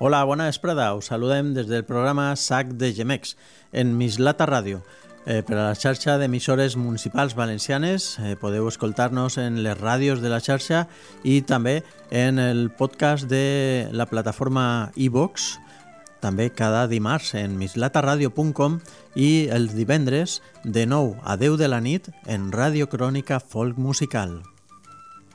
Hola, bona vesprada. Us saludem des del programa SAC de Gemecs, en Mislata Ràdio. Per a la xarxa d'emissores municipals valencianes podeu escoltar-nos en les ràdios de la xarxa i també en el podcast de la plataforma iVox, també cada dimarts en mislataradio.com i els divendres de 9 a 10 de la nit en Ràdio Crònica Folk Musical.